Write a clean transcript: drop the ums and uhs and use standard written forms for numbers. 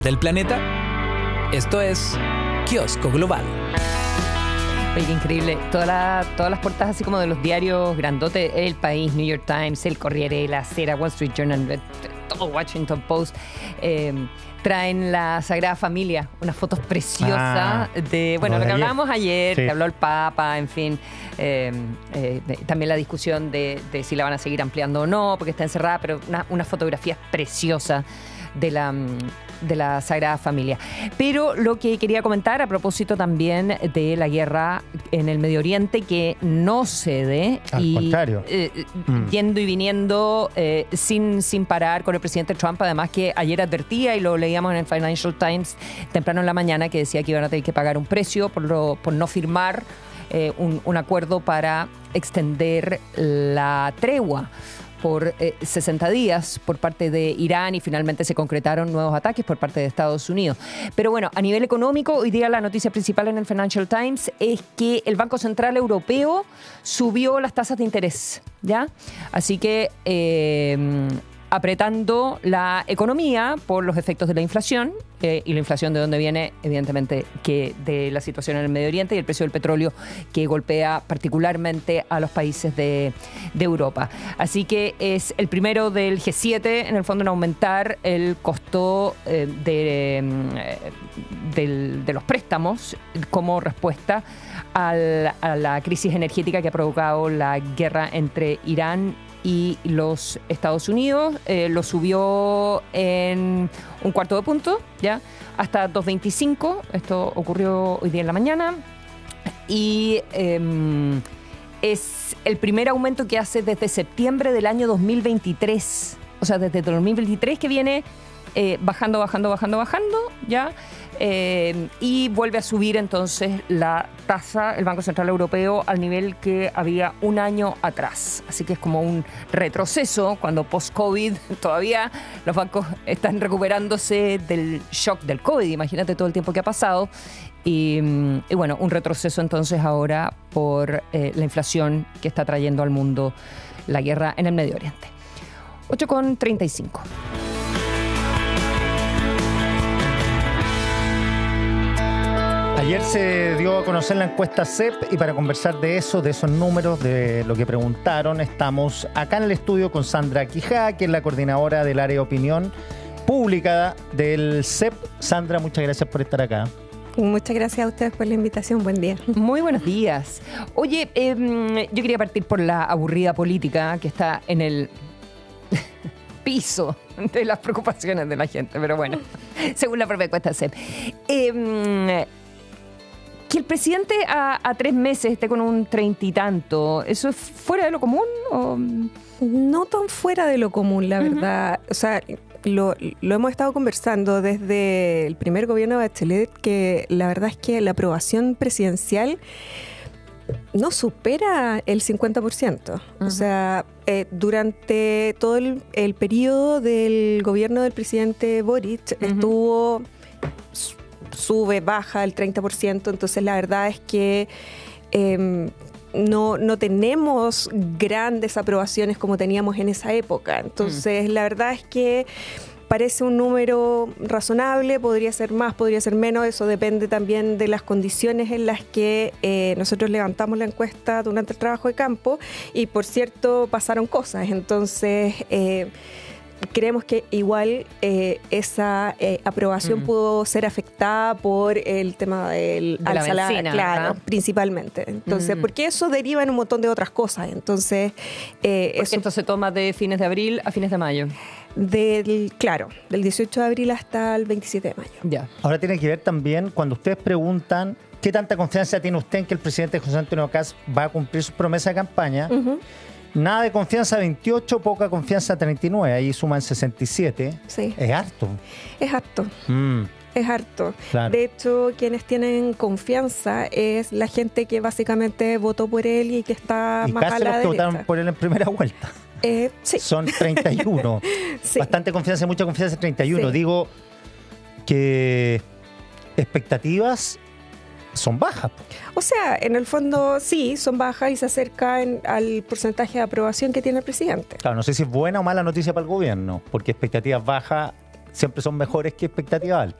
del planeta. Esto es Kiosco Global. Oye, qué increíble. Todas las portadas así como de los diarios grandotes, El País, New York Times, El Corriere, La Sera, Wall Street Journal, todo Washington Post, traen la Sagrada Familia, unas fotos preciosas de, bueno, lo que hablábamos ayer, sí, que habló el Papa, en fin, también la discusión de si la van a seguir ampliando o no, porque está encerrada, pero unas fotografías preciosas de la Sagrada Familia. Pero lo que quería comentar a propósito también de la guerra en el Medio Oriente, que no cede, al contrario, yendo y viniendo sin parar con el presidente Trump, además que ayer advertía, y lo leíamos en el Financial Times temprano en la mañana, que decía que iban a tener que pagar un precio por no firmar un acuerdo para extender la tregua por 60 días por parte de Irán, y finalmente se concretaron nuevos ataques por parte de Estados Unidos. Pero bueno, a nivel económico, hoy día la noticia principal en el Financial Times es que el Banco Central Europeo subió las tasas de interés, ¿ya? Así que apretando la economía por los efectos de la inflación, y la inflación de dónde viene, evidentemente, que de la situación en el Medio Oriente y el precio del petróleo, que golpea particularmente a los países de Europa. Así que es el primero del G7, en el fondo, en aumentar el costo de los préstamos como respuesta a la crisis energética que ha provocado la guerra entre Irán y los Estados Unidos. Lo subió en un cuarto de punto, ya, hasta 2.25. Esto ocurrió hoy día en la mañana. Y es el primer aumento que hace desde septiembre del año 2023. O sea, desde 2023 que viene bajando, ya. Y vuelve a subir entonces la tasa, el Banco Central Europeo, al nivel que había un año atrás. Así que es como un retroceso, cuando post-COVID todavía los bancos están recuperándose del shock del COVID. Imagínate todo el tiempo que ha pasado. Y bueno, un retroceso entonces ahora por la inflación que está trayendo al mundo la guerra en el Medio Oriente. 8:35. Ayer se dio a conocer la encuesta CEP, y para conversar de eso, de esos números, de lo que preguntaron, estamos acá en el estudio con Sandra Quijada, que es la coordinadora del área de opinión pública del CEP. Sandra, muchas gracias por estar acá. Muchas gracias a ustedes por la invitación. Buen día. Muy buenos días. Oye, yo quería partir por la aburrida política que está en el piso de las preocupaciones de la gente, pero bueno, según la propia encuesta CEP. Que el presidente a 3 meses esté con un 30 y tanto, ¿eso es fuera de lo común? ¿O? No tan fuera de lo común, la verdad. O sea, lo hemos estado conversando desde el primer gobierno de Bachelet, que la verdad es que la aprobación presidencial no supera el 50%. O sea, durante todo el periodo del gobierno del presidente Boric estuvo... sube, baja el 30%, entonces la verdad es que no tenemos grandes aprobaciones como teníamos en esa época. Entonces la verdad es que parece un número razonable, podría ser más, podría ser menos, eso depende también de las condiciones en las que nosotros levantamos la encuesta durante el trabajo de campo, y por cierto pasaron cosas, entonces... creemos que igual esa aprobación pudo ser afectada por el tema del alza, la benzina, claro, principalmente. Entonces, porque eso deriva en un montón de otras cosas. Entonces, esto se toma de fines de abril a fines de mayo. Del 18 de abril hasta el 27 de mayo. Ya. Ahora tiene que ver también cuando ustedes preguntan qué tanta confianza tiene usted en que el presidente José Antonio Kast va a cumplir sus promesas de campaña. Nada de confianza 28, poca confianza 39, ahí suman 67. Sí. Es harto. Es harto. Es harto. Claro. De hecho, quienes tienen confianza es la gente que básicamente votó por él y que está y más casi a la los que derecha. votaron por él en primera vuelta. Sí. Son 31. Sí. Bastante confianza, mucha confianza 31. Sí. Digo que expectativas son bajas. O sea, en el fondo sí, son bajas y se acercan al porcentaje de aprobación que tiene el presidente. Claro, no sé si es buena o mala noticia para el gobierno, porque expectativas bajas siempre son mejores que expectativas altas.